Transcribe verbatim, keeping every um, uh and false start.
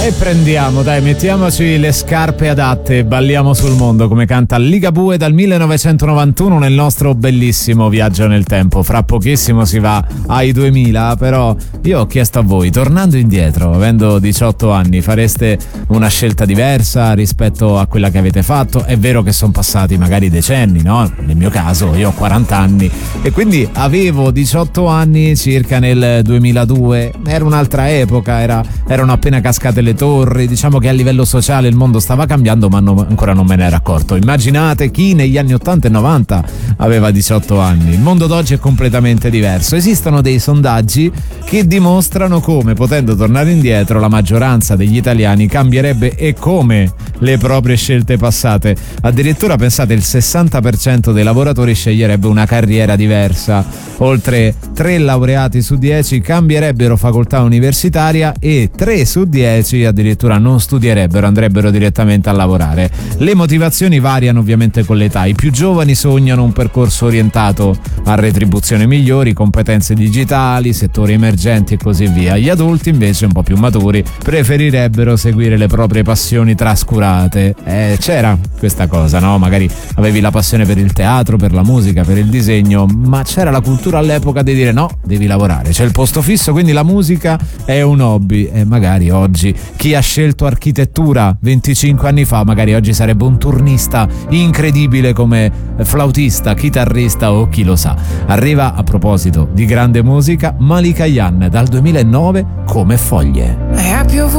E prendiamo, dai, mettiamoci le scarpe adatte e balliamo sul mondo, come canta Ligabue dal millenovecentonovantuno nel nostro bellissimo viaggio nel tempo. Fra pochissimo si va ai duemila, però io ho chiesto a voi, tornando indietro, avendo diciotto anni, fareste una scelta diversa rispetto a quella che avete fatto? È vero che sono passati magari decenni, no? Nel mio caso io ho quaranta anni e quindi avevo diciotto anni circa nel duemiladue, era un'altra epoca, era, erano appena cascate le torri, diciamo che a livello sociale il mondo stava cambiando, ma non, ancora non me ne ero accorto. Immaginate chi negli anni ottanta e novanta aveva diciotto anni. Il mondo d'oggi è completamente diverso. Esistono dei sondaggi che dimostrano come, potendo tornare indietro, la maggioranza degli italiani cambierebbe e come le proprie scelte passate. Addirittura, pensate, il sessanta per cento dei lavoratori sceglierebbe una carriera diversa. Oltre tre laureati su dieci cambierebbero facoltà universitaria e tre su dieci addirittura non studierebbero, andrebbero direttamente a lavorare. Le motivazioni variano ovviamente con l'età. I più giovani sognano un percorso orientato a retribuzioni migliori, competenze digitali, settori emergenti e così via. Gli adulti invece, un po' più maturi, preferirebbero seguire le proprie passioni trascurate. Eh, c'era questa cosa, no? Magari avevi la passione per il teatro, per la musica, per il disegno, ma c'era la cultura all'epoca di dire no, devi lavorare, c'è il posto fisso, quindi la musica è un hobby. E magari oggi chi ha scelto architettura venticinque anni fa magari oggi sarebbe un turnista incredibile come flautista, chitarrista o chi lo sa. Arriva, a proposito di grande musica, Malika Ayane dal duemilanove, Come foglie.